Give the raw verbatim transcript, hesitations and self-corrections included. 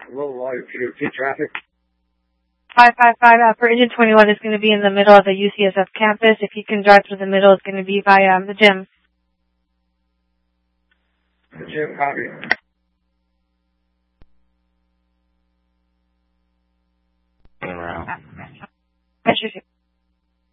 Hello, Lawyer Peter, T Traffic. five five five uh, for engine twenty-one is going to be in the middle of the U C S F campus. If you can drive through the middle, it's going to be by um, the gym. The gym, copy.